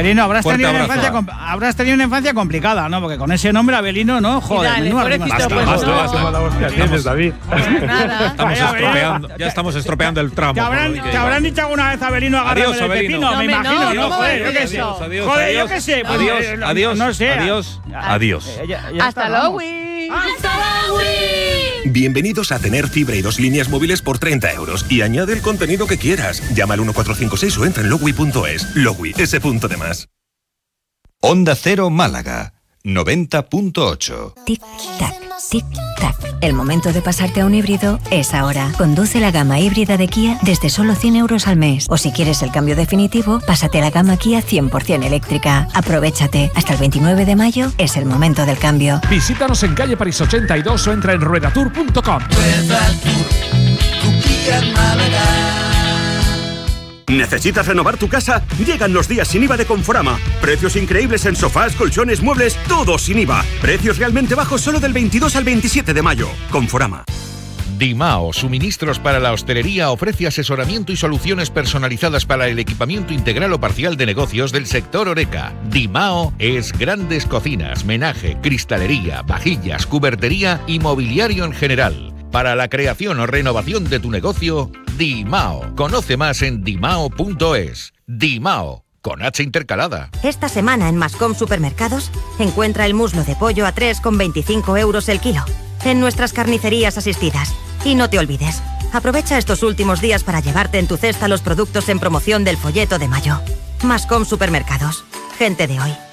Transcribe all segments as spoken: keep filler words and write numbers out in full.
Abelino, habrás tenido, una abrazo. infancia, habrás tenido una infancia complicada, ¿no? Porque con ese nombre, Abelino, ¿no? Joder, Dale, menuda pobrecito, rima. pues, Basta, no. basta, basta. Hostia, tienes, David. Nada. Estamos Ay, Abelino. estropeando, ya estamos estropeando el tramo. ¿Te habrán, por lo que te habrán iba. dicho alguna vez, Abelino, agárrame Adiós, del Abelino. pepino? No, me me- imagino, no, ¿no? ¿cómo Joder, yo decir qué sé. eso? Adiós, Joder, adiós, yo qué sé. pues, adiós, eh, adiós, no sé. adiós, adiós. Eh, ya- ya Hasta está, vamos. luego. Bienvenidos a tener fibra y dos líneas móviles por treinta euros y añade el contenido que quieras. Llama al uno cuatro cinco seis o entra en logui punto es. Logui, ese punto de más. Onda Cero Málaga, noventa punto ocho. Tic-tac, tic-tac. El momento de pasarte a un híbrido es ahora. Conduce la gama híbrida de Kia desde solo cien euros al mes. O si quieres el cambio definitivo, pásate a la gama Kia cien por ciento eléctrica. Aprovechate. Hasta el veintinueve de mayo es el momento del cambio. Visítanos en calle París ochenta y dos o entra en ruedatour punto com. ¿Necesitas renovar tu casa? Llegan los días sin I V A de Conforama. Precios increíbles en sofás, colchones, muebles, todo sin I V A. Precios realmente bajos solo del veintidós al veintisiete de mayo. Conforama. Dimao, suministros para la hostelería, ofrece asesoramiento y soluciones personalizadas para el equipamiento integral o parcial de negocios del sector Horeca. Dimao es grandes cocinas, menaje, cristalería, vajillas, cubertería y mobiliario en general. Para la creación o renovación de tu negocio, Dimao. Conoce más en dimao punto es. Dimao, con H intercalada. Esta semana en Mascom Supermercados encuentra el muslo de pollo a tres con veinticinco euros el kilo en nuestras carnicerías asistidas. Y no te olvides, aprovecha estos últimos días para llevarte en tu cesta los productos en promoción del folleto de mayo. Mascom Supermercados. Gente de hoy.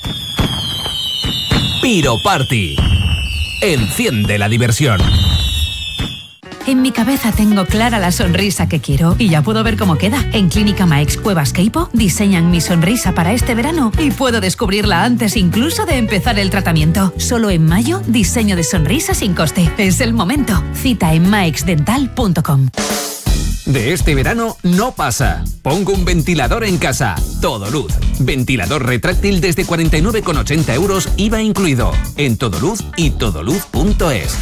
Piro Party. Enciende la diversión. En mi cabeza tengo clara la sonrisa que quiero y ya puedo ver cómo queda. En Clínica Maix Cuevas Queipo diseñan mi sonrisa para este verano y puedo descubrirla antes incluso de empezar el tratamiento. Solo en mayo, diseño de sonrisa sin coste. Es el momento. Cita en maix dental punto com. De este verano no pasa. Pongo un ventilador en casa. Todoluz. Ventilador retráctil desde cuarenta y nueve con ochenta euros, I V A incluido. En Todoluz y todoluz punto es.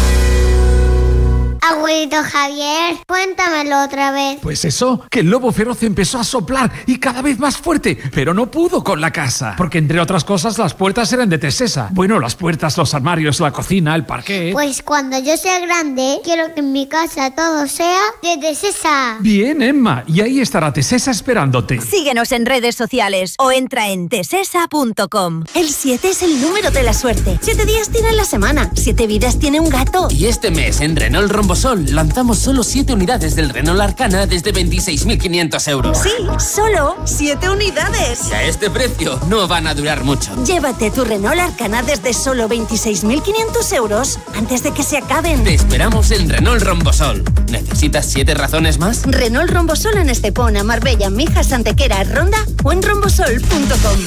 Abuelito Javier, cuéntamelo otra vez. Pues eso, que el lobo feroz empezó a soplar y cada vez más fuerte, pero no pudo con la casa. Porque entre otras cosas las puertas eran de Tesesa. Bueno, las puertas, los armarios, la cocina, el parquet. Pues cuando yo sea grande, quiero que en mi casa todo sea de Tesesa. Bien, Emma, y ahí estará Tesesa esperándote. Síguenos en redes sociales o entra en tesesa punto com. El siete es el número de la suerte. Siete días tiene la semana. Siete vidas tiene un gato. Y este mes en Renault Rombosol lanzamos solo siete unidades del Renault Arcana desde veintiséis mil quinientos euros. Sí, solo siete unidades. Y a este precio no van a durar mucho. Llévate tu Renault Arcana desde solo veintiséis mil quinientos euros antes de que se acaben. Te esperamos en Renault Rombosol. ¿Necesitas siete razones más? Renault Rombosol en Estepona, Marbella, Mijas, Antequera, Ronda o en rombosol punto com.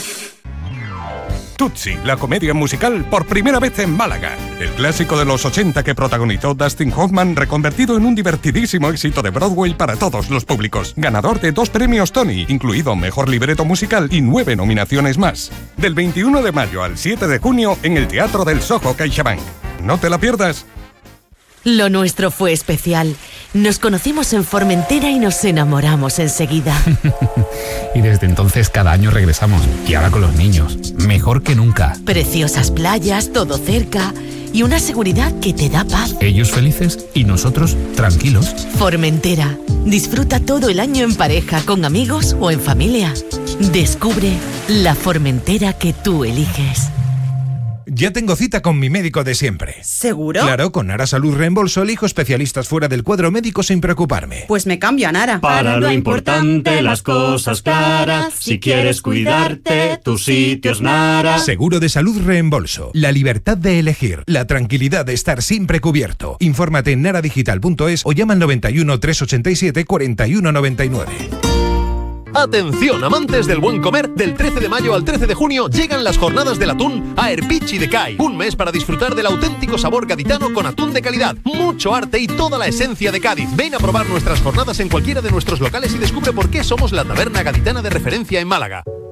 Tutsi, la comedia musical por primera vez en Málaga. El clásico de los ochenta que protagonizó Dustin Hoffman, reconvertido en un divertidísimo éxito de Broadway para todos los públicos. Ganador de dos premios Tony, incluido Mejor Libreto Musical y nueve nominaciones más. Del veintiuno de mayo al siete de junio en el Teatro del Soho CaixaBank. No te la pierdas. Lo nuestro fue especial. Nos conocimos en Formentera y nos enamoramos enseguida. Y desde entonces cada año regresamos. Y ahora con los niños. Mejor que nunca. Preciosas playas, todo cerca y una seguridad que te da paz. Ellos felices y nosotros tranquilos. Formentera. Disfruta todo el año en pareja, con amigos o en familia. Descubre la Formentera que tú eliges. Ya tengo cita con mi médico de siempre. ¿Seguro? Claro, con Nara Salud Reembolso elijo especialistas fuera del cuadro médico sin preocuparme. Pues me cambio a Nara. Para lo importante, las cosas claras. Si quieres cuidarte, tu sitio es Nara. Seguro de salud Reembolso. La libertad de elegir. La tranquilidad de estar siempre cubierto. Infórmate en nara digital punto es o llama al noventa y uno, trescientos ochenta y siete, cuarenta y uno noventa y nueve. Atención, amantes del buen comer, del trece de mayo al trece de junio llegan las jornadas del atún a Erpichi de Cai. Un mes para disfrutar del auténtico sabor gaditano con atún de calidad, mucho arte y toda la esencia de Cádiz. Ven a probar nuestras jornadas en cualquiera de nuestros locales y descubre por qué somos la taberna gaditana de referencia en Málaga.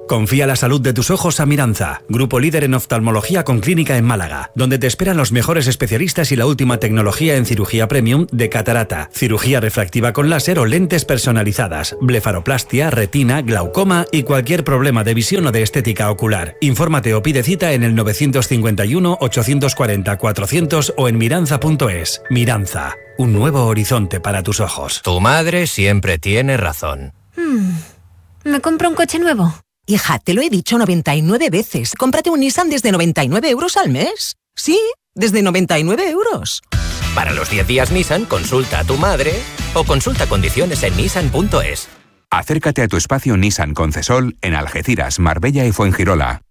Confía la salud de tus ojos a Miranza, grupo líder en oftalmología con clínica en Málaga, donde te esperan los mejores especialistas y la última tecnología en cirugía premium de catarata, cirugía refractiva con láser o lentes personalizadas, blefaroplastia, retina, glaucoma y cualquier problema de visión o de estética ocular. Infórmate o pide cita en el nueve cinco uno, ocho cuatro cero, cuatrocientos o en miranza punto es. Miranza, un nuevo horizonte para tus ojos. Tu madre siempre tiene razón. Hmm. ¿Me compro un coche nuevo? Hija, te lo he dicho noventa y nueve veces. Cómprate un Nissan desde noventa y nueve euros al mes. Sí, desde noventa y nueve euros. Para los diez días Nissan, consulta a tu madre o consulta condiciones en nissan punto es. Acércate a tu espacio Nissan Concesol en Algeciras, Marbella y Fuengirola.